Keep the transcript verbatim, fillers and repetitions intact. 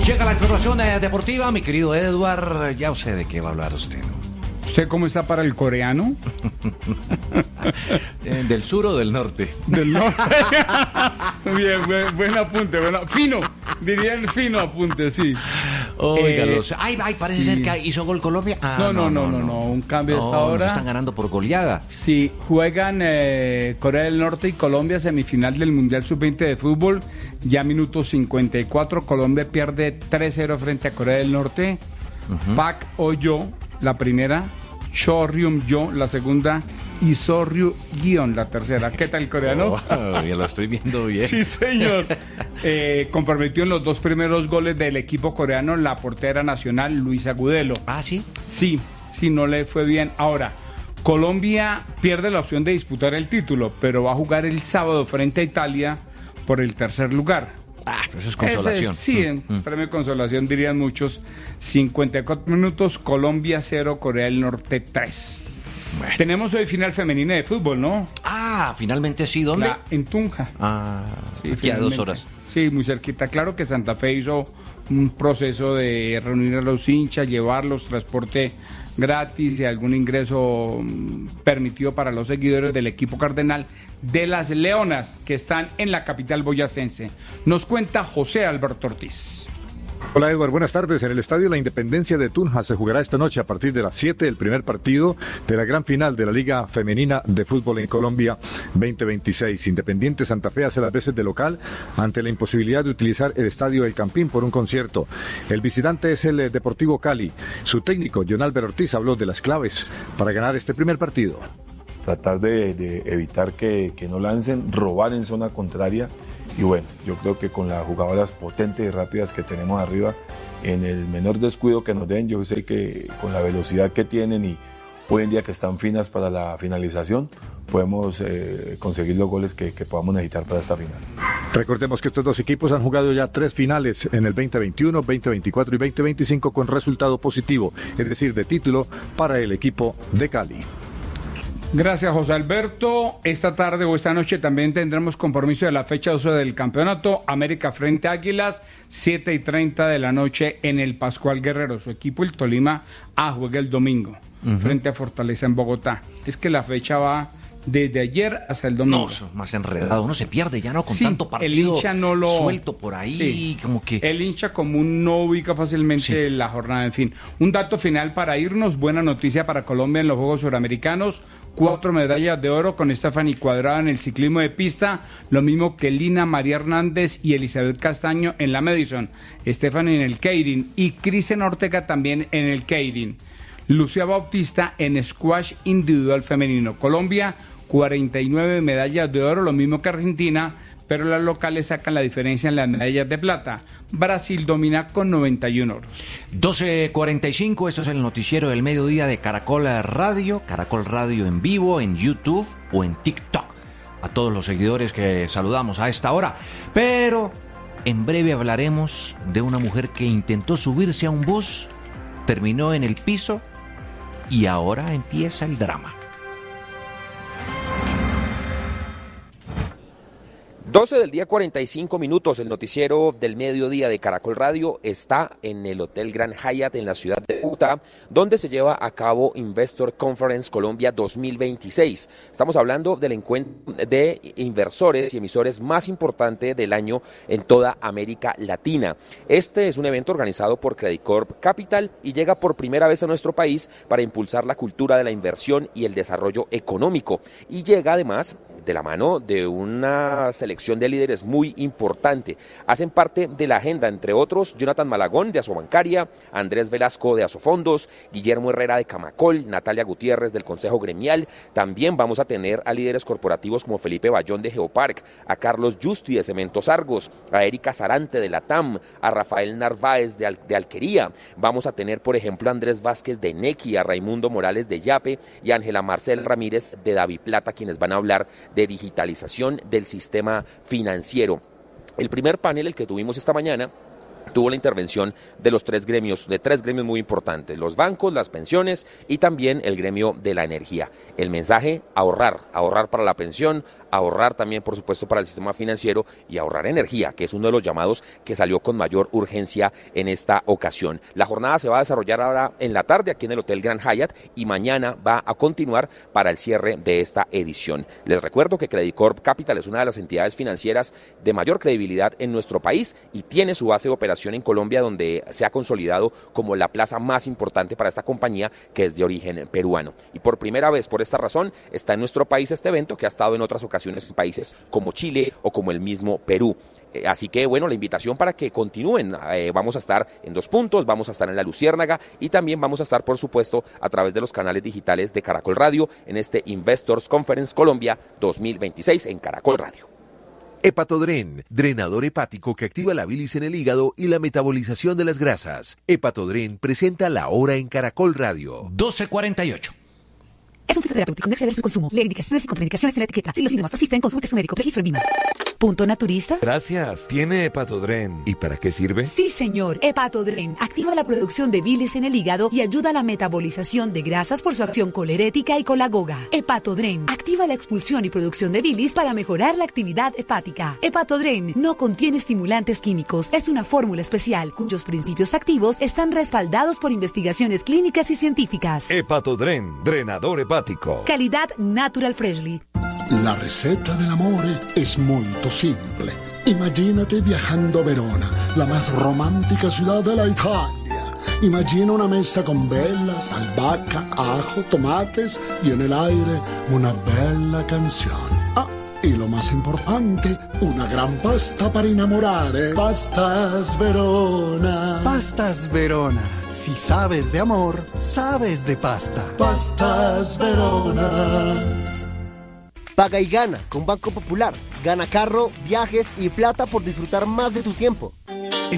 Llega la información eh, deportiva, mi querido Edward. Ya sé de qué va a hablar usted, ¿no? ¿Usted cómo está para el coreano? ¿Del sur o del norte? Del norte. Bien, buen, buen apunte, bueno, fino, diría el fino apunte, sí. Óigalos. Eh, ay, ay, parece sí. ser que hizo gol Colombia. Ah, no, no, no, no, no, no, un cambio no, hasta ahora. Están ganando por goleada. Sí, juegan eh, Corea del Norte y Colombia, semifinal del Mundial sub veinte de fútbol. Ya minuto cincuenta y cuatro, Colombia pierde tres cero frente a Corea del Norte. Uh-huh. Pak Oh-yo, la primera. Cho Ryum-yo, la segunda, y So Ryu-gion, la tercera. ¿Qué tal el coreano? Oh, ya lo estoy viendo bien. Sí, señor. Eh, comprometió en los dos primeros goles del equipo coreano la portera nacional, Luisa Agudelo. ¿Ah, sí? Sí, sí, no le fue bien. Ahora, Colombia pierde la opción de disputar el título, pero va a jugar el sábado frente a Italia por el tercer lugar. Ah, pero eso es consolación. Ese, sí, mm, mm. premio de consolación dirían muchos. cincuenta y cuatro minutos, Colombia cero, Corea del Norte tres. Bueno. Tenemos hoy final femenina de fútbol, ¿no? Ah, finalmente sí, ¿dónde? La, en Tunja. Ah, sí, aquí a dos horas. Sí, muy cerquita. Claro que Santa Fe hizo un proceso de reunir a los hinchas, llevarlos, transporte gratis y algún ingreso permitido para los seguidores del equipo cardenal de las Leonas, que están en la capital boyacense. Nos cuenta José Alberto Ortiz. Hola Edward, buenas tardes. En el Estadio La Independencia de Tunja se jugará esta noche a partir de las siete el primer partido de la gran final de la Liga Femenina de Fútbol en Colombia veinte veintiséis. Independiente Santa Fe hace las veces de local ante la imposibilidad de utilizar el Estadio El Campín por un concierto. El visitante es el Deportivo Cali. Su técnico, John Álvaro Ortiz, habló de las claves para ganar este primer partido. Tratar de, de evitar que, que no lancen, robar en zona contraria. Y bueno, yo creo que con las jugadoras potentes y rápidas que tenemos arriba, en el menor descuido que nos den, yo sé que con la velocidad que tienen y hoy en día que están finas para la finalización, podemos eh, conseguir los goles que, que podamos necesitar para esta final. Recordemos que estos dos equipos han jugado ya tres finales en el veinte veintiuno, veinte veinticuatro y veinte veinticinco con resultado positivo, es decir, de título para el equipo de Cali. Gracias, José Alberto. Esta tarde o esta noche también tendremos compromiso de la fecha doce del campeonato. América frente a Águilas, siete y treinta de la noche en el Pascual Guerrero. Su equipo, el Tolima, A, juega el domingo, uh-huh. frente a Fortaleza en Bogotá. Es que la fecha va desde ayer hasta el domingo. No, más enredado. Uno se pierde ya, ¿no? Con sí, tanto partido el hincha no lo... suelto por ahí, sí. como que... El hincha común no ubica fácilmente sí. la jornada, en fin. Un dato final para irnos. Buena noticia para Colombia en los Juegos Suramericanos. Cuatro medallas de oro con Stephanie Cuadrado en el ciclismo de pista. Lo mismo que Lina María Hernández y Elizabeth Castaño en la Madison. Stephanie en el Keirin y Krisen Ortega también en el Keirin. Lucía Bautista en squash individual femenino. Colombia, cuarenta y nueve medallas de oro, lo mismo que Argentina, pero las locales sacan la diferencia en las medallas de plata. Brasil domina con noventa y uno oros. doce cuarenta y cinco, esto es el noticiero del mediodía de Caracol Radio, Caracol Radio en vivo, en YouTube o en TikTok. A todos los seguidores que saludamos a esta hora. Pero en breve hablaremos de una mujer que intentó subirse a un bus, terminó en el piso y ahora empieza el drama. doce del día, cuarenta y cinco minutos, el noticiero del mediodía de Caracol Radio está en el Hotel Grand Hyatt en la ciudad de Bogotá, donde se lleva a cabo Investor Conference Colombia dos mil veintiséis. Estamos hablando del encuentro de inversores y emisores más importante del año en toda América Latina. Este es un evento organizado por Credit Corp Capital y llega por primera vez a nuestro país para impulsar la cultura de la inversión y el desarrollo económico. Y llega además de la mano de una selección de líderes muy importante. Hacen parte de la agenda, entre otros, Jonathan Malagón de Asobancaria, Andrés Velasco de Asofondos, Guillermo Herrera de Camacol, Natalia Gutiérrez del Consejo Gremial. También vamos a tener a líderes corporativos como Felipe Bayón de Geopark, a Carlos Justi de Cementos Argos, a Erika Sarante de Latam, a Rafael Narváez de, Al- de Alquería. Vamos a tener, por ejemplo, a Andrés Vázquez de Nequi, a Raimundo Morales de Yape y a Ángela Marcel Ramírez de Daviplata, quienes van a hablar de digitalización del sistema financiero. El primer panel, el que tuvimos esta mañana, tuvo la intervención de los tres gremios, de tres gremios muy importantes, los bancos, las pensiones y también el gremio de la energía. El mensaje, ahorrar, ahorrar para la pensión, ahorrar también, por supuesto, para el sistema financiero y ahorrar energía, que es uno de los llamados que salió con mayor urgencia en esta ocasión. La jornada se va a desarrollar ahora en la tarde aquí en el Hotel Grand Hyatt y mañana va a continuar para el cierre de esta edición. Les recuerdo que Credit Corp Capital es una de las entidades financieras de mayor credibilidad en nuestro país y tiene su base de operación en Colombia, donde se ha consolidado como la plaza más importante para esta compañía, que es de origen peruano. Y por primera vez, por esta razón, está en nuestro país este evento, que ha estado en otras ocasiones en países como Chile o como el mismo Perú. Eh, así que, bueno, la invitación para que continúen. Eh, vamos a estar en Dos Puntos, vamos a estar en La Luciérnaga y también vamos a estar, por supuesto, a través de los canales digitales de Caracol Radio en este Investors Conference Colombia dos mil veintiséis en Caracol Radio. Hepatodren, drenador hepático que activa la bilis en el hígado y la metabolización de las grasas. Hepatodren presenta La Hora en Caracol Radio. doce cuarenta y ocho. Es un fitoterapéutico, no exceder su consumo. Lee indicaciones y contraindicaciones en la etiqueta. Si los síntomas persisten, consulte a su médico. Registro en Vima. ¿Punto naturista? Gracias. ¿Tiene Hepatodren? ¿Y para qué sirve? Sí, señor. Hepatodren activa la producción de bilis en el hígado y ayuda a la metabolización de grasas por su acción colerética y colagoga. Hepatodren activa la expulsión y producción de bilis para mejorar la actividad hepática. Hepatodren no contiene estimulantes químicos. Es una fórmula especial cuyos principios activos están respaldados por investigaciones clínicas y científicas. Hepatodren, drenador hepático. Calidad Natural Freshly. La receta del amore es molto simple. Imagínate viajando a Verona, la más romántica ciudad de la Italia. Imagina una mesa con velas, albahaca, ajo, tomates y en el aire una bella canción. Ah, y lo más importante, una gran pasta para innamorare. Pastas Verona. Pastas Verona. Si sabes de amor, sabes de pasta. Pastas Verona. Paga y gana con Banco Popular. Gana carro, viajes y plata por disfrutar más de tu tiempo.